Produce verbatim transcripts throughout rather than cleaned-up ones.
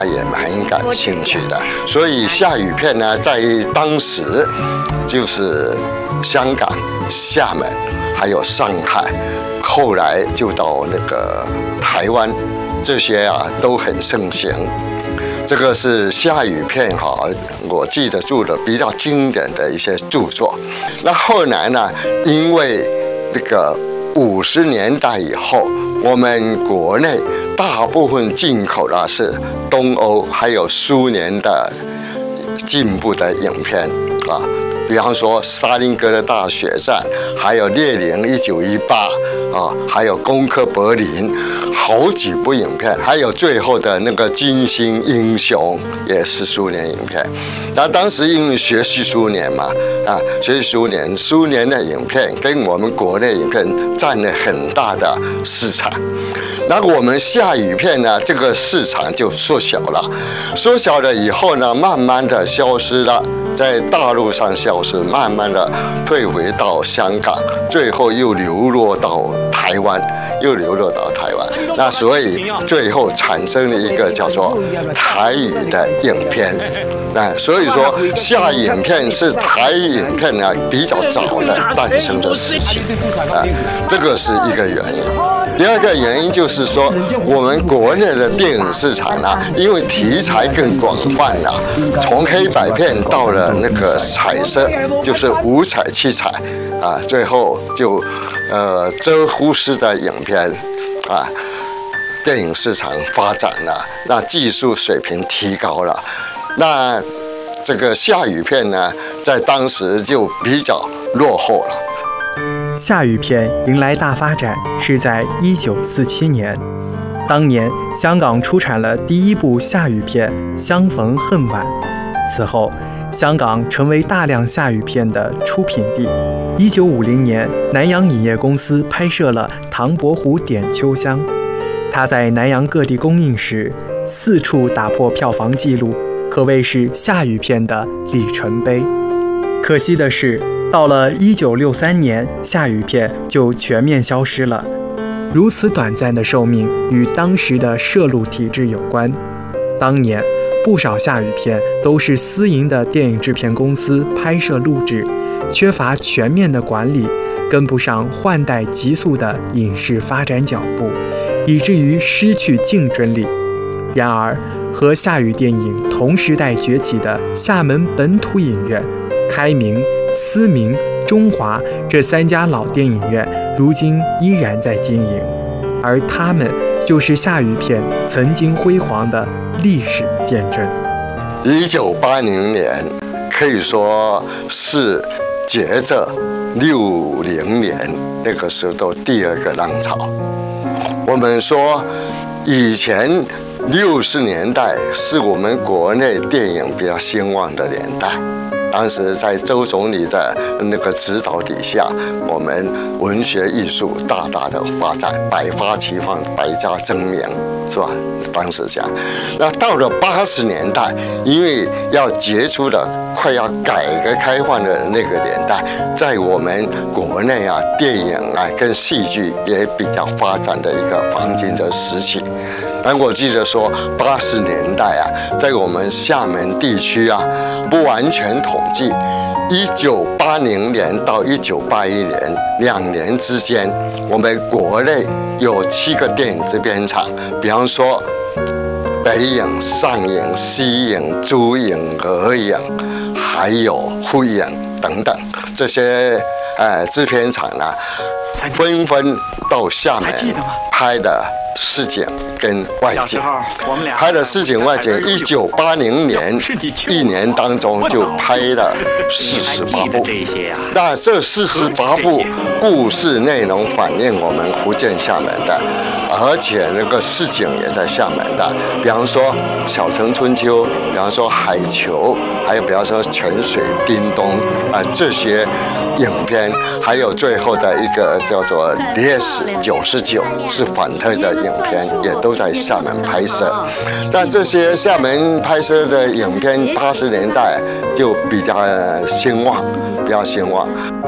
也蛮感兴趣的。所以下雨片呢，在当时就是香港、厦门，还有上海，后来就到那个台湾，这些啊都很盛行。这个是下雨片哈，我记得住的比较经典的一些著作。那后来呢，因为那个五十年代以后，我们国内大部分进口的是东欧还有苏联的进步的影片啊，比方说沙林格的大血战，还有列宁一九一八啊，还有攻克柏林。好几部影片，还有最后的那个《金星英雄》也是苏联影片。那当时因为学习苏联嘛，啊，学习苏联，苏联的影片跟我们国内影片占了很大的市场。那我们下雨片呢，这个市场就缩小了，缩小了以后呢，慢慢的消失了，在大陆上消失，慢慢的退回到香港，最后又流落到台湾，又流落到台湾。那所以最后产生了一个叫做台语的影片。那所以说，下雨影片是台语影片呢比较早的诞生的事情啊，这个是一个原因。第二个原因就是说，我们国内的电影市场呢，因为题材更广泛了，从黑白片到了那个彩色，就是五彩七彩啊，最后就呃遮忽式的影片啊。电影市场发展了，那技术水平提高了，那这个下雨片呢，在当时就比较落后了。 下雨片迎来大发展是在一九四七年，当年香港出产了第一部下雨片《相逢恨晚》，此后香港成为大量下雨片的出品地。一九五零年，南洋影业公司拍摄了《唐伯虎点秋香》。它在南洋各地公映时，四处打破票房纪录，可谓是下雨片的里程碑。可惜的是，到了一九六三年，下雨片就全面消失了。如此短暂的寿命与当时的摄录体制有关。当年不少下雨片都是私营的电影制片公司拍摄录制，缺乏全面的管理，跟不上换代急速的影视发展脚步，以至于失去竞争力。然而，和下雨电影同时代崛起的厦门本土影院、开明、思明、中华这三家老电影院，如今依然在经营，而他们就是下雨片曾经辉煌的历史见证。 一九八零年可以说是接着六零年那个时候的第二个浪潮。我们说，以前六十年代是我们国内电影比较兴旺的年代。当时在周总理的那个指导底下，我们文学艺术大大的发展，百花齐放，百家争鸣，是吧？当时讲，那到了八十年代，因为要结束的快要改革开放的那个年代，在我们国内啊，电影啊跟戏剧也比较发展的一个黄金的时期。但我记得说，八十年代啊，在我们厦门地区啊，不完全统计，一九八零年到一九八一年两年之间，我们国内有七个电影制片厂，比方说北影、上影、西影、珠影、俄影，还有沪影等等这些呃制片厂呢，纷纷到厦门拍的市井跟外景，拍的市井外景，一九八零年一年当中就拍了四十八部。那这四十八部故事内容反映我们福建厦门的，而且那个市井也在厦门的，比方说《小城春秋》，比方说《海球》，还有比方说《泉水叮咚》啊、呃、这些影片，还有最后的一个叫做《烈士九十九》是反特的影片，也都在厦门拍摄。那这些厦门拍摄的影片，八十年代就比较兴旺，比较兴旺。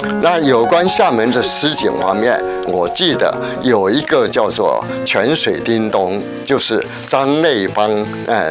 那有关厦门的诗景方面，我记得有一个叫做《泉水叮咚》，就是张内芳呃